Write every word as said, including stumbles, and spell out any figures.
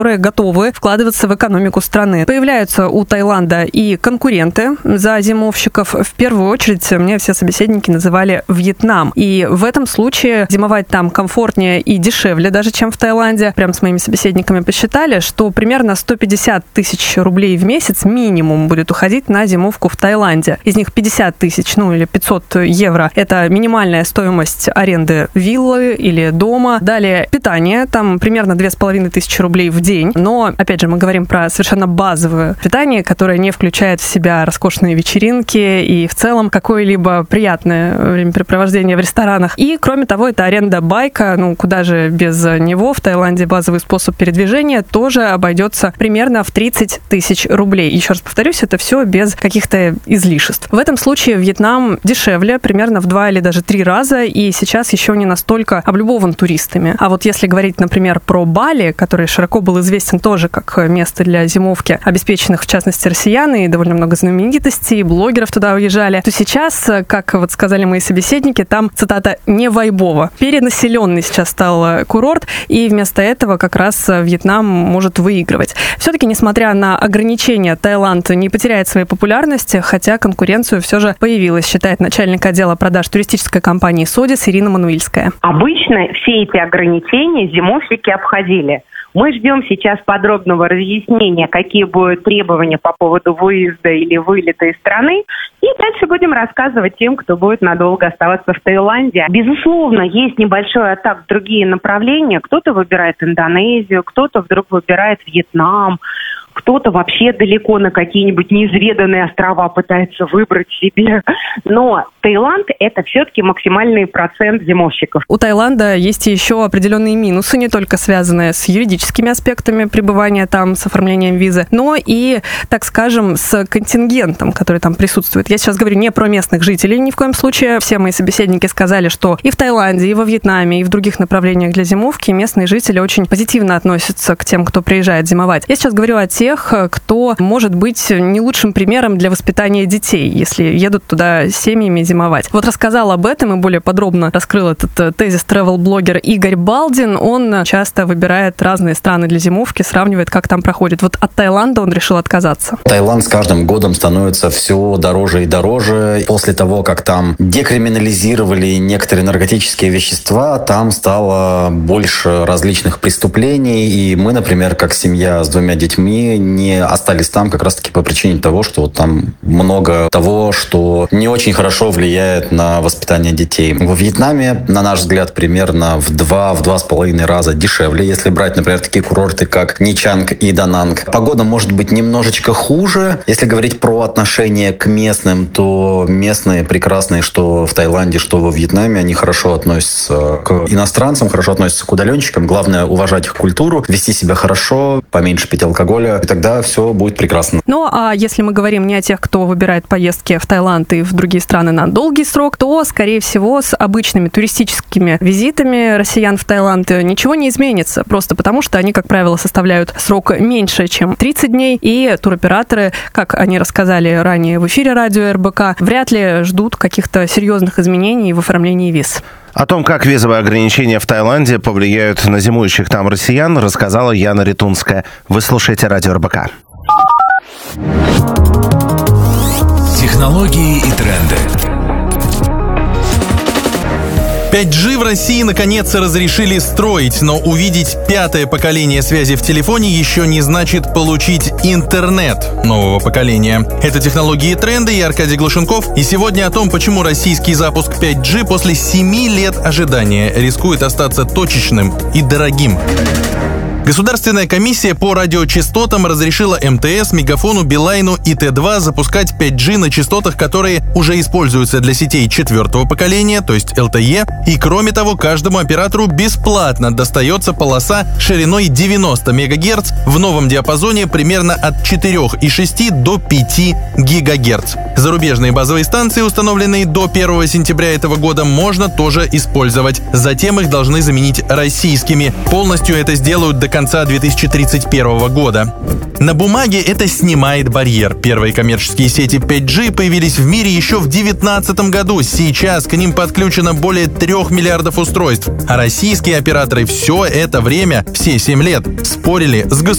которые готовы вкладываться в экономику страны. Появляются у Таиланда и конкуренты за зимовщиков. В первую очередь мне все собеседники называли Вьетнам. И в этом случае зимовать там комфортнее и дешевле даже, чем в Таиланде. Прям с моими собеседниками посчитали, что примерно сто пятьдесят тысяч рублей в месяц минимум будет уходить на зимовку в Таиланде. Из них пятьдесят тысяч, ну или пятьсот евро. Это минимальная стоимость аренды виллы или дома. Далее питание. Там примерно две с половиной тысячи рублей в день. Но, опять же, мы говорим про совершенно базовое питание, которое не включает в себя роскошные вечеринки и в целом какое-либо приятное времяпрепровождение в ресторанах. И, кроме того, это аренда байка, ну, куда же без него. В Таиланде базовый способ передвижения тоже обойдется примерно в тридцать тысяч рублей. Еще раз повторюсь, это все без каких-то излишеств. В этом случае Вьетнам дешевле, примерно в два или даже три раза, и сейчас еще не настолько облюбован туристами. А вот если говорить, например, про Бали, который широко был известен тоже как место для зимовки обеспеченных, в частности, россиян, и довольно много знаменитостей, блогеров туда уезжали, то сейчас, как вот сказали мои собеседники, там, цитата, не вайбово. Перенаселенный сейчас стал курорт, и вместо этого как раз Вьетнам может выигрывать. Все-таки, несмотря на ограничения, Таиланд не потеряет своей популярности, хотя конкуренцию все же появилась, считает начальник отдела продаж туристической компании «Содис» Ирина Мануильская. Обычно все эти ограничения зимовщики обходили. Мы ждем сейчас подробного разъяснения, какие будут требования по поводу выезда или вылета из страны. И дальше будем рассказывать тем, кто будет надолго оставаться в Таиланде. Безусловно, есть небольшой отток в другие направления. Кто-то выбирает Индонезию, кто-то вдруг выбирает Вьетнам. Кто-то вообще далеко на какие-нибудь неизведанные острова пытается выбрать себе. Но Таиланд – это все-таки максимальный процент зимовщиков. У Таиланда есть еще определенные минусы, не только связанные с юридическими аспектами пребывания там, с оформлением визы, но и, так скажем, с контингентом, который там присутствует. Я сейчас говорю не про местных жителей ни в коем случае. Все мои собеседники сказали, что и в Таиланде, и во Вьетнаме, и в других направлениях для зимовки местные жители очень позитивно относятся к тем, кто приезжает зимовать. Я сейчас говорю о тех, кто может быть не лучшим примером для воспитания детей, если едут туда с семьями зимовать. Вот рассказал об этом и более подробно раскрыл этот тезис travel-блогер Игорь Балдин. Он часто выбирает разные страны для зимовки, сравнивает, как там проходит. Вот от Таиланда он решил отказаться. Таиланд с каждым годом становится все дороже и дороже. После того, как там декриминализировали некоторые наркотические вещества, там стало больше различных преступлений. И мы, например, как семья с двумя детьми, не остались там как раз-таки по причине того, что вот там много того, что не очень хорошо влияет на воспитание детей. Во Вьетнаме, на наш взгляд, примерно в два, в два с половиной раза дешевле, если брать, например, такие курорты, как Ничанг и Дананг. Погода может быть немножечко хуже. Если говорить про отношение к местным, то местные прекрасные, что в Таиланде, что во Вьетнаме, они хорошо относятся к иностранцам, хорошо относятся к удаленщикам. Главное — уважать их культуру, вести себя хорошо, поменьше пить алкоголя, и тогда все будет прекрасно. Ну, а если мы говорим не о тех, кто выбирает поездки в Таиланд и в другие страны на долгий срок, то, скорее всего, с обычными туристическими визитами россиян в Таиланд ничего не изменится, просто потому что они, как правило, составляют срок меньше, чем тридцать дней, и туроператоры, как они рассказали ранее в эфире радио эр бэ ка, вряд ли ждут каких-то серьезных изменений в оформлении виз. О том, как визовые ограничения в Таиланде повлияют на зимующих там россиян, рассказала Яна Ритунская. Вы слушаете радио эр бэ ка. Технологии и тренды. пять джи в России наконец разрешили строить, но увидеть пятое поколение связи в телефоне еще не значит получить интернет нового поколения. Это технологии и тренды, я Аркадий Глушенков, и сегодня о том, почему российский запуск пять джи после семи лет ожидания рискует остаться точечным и дорогим. Государственная комиссия по радиочастотам разрешила эм тэ эс, Мегафону, Билайну и тэ два запускать пять джи на частотах, которые уже используются для сетей четвертого поколения, то есть эл тэ е, и кроме того, каждому оператору бесплатно достается полоса шириной девяносто мегагерц в новом диапазоне примерно от четырёх и шести до пяти гигагерц. Зарубежные базовые станции, установленные до первого сентября этого года, можно тоже использовать. Затем их должны заменить российскими. Полностью это сделают до конца две тысячи тридцать первого года. На бумаге это снимает барьер. Первые коммерческие сети пять джи появились в мире еще в две тысячи девятнадцатом году. Сейчас к ним подключено более трех миллиардов устройств. А российские операторы все это время, все семь лет, спорили с государством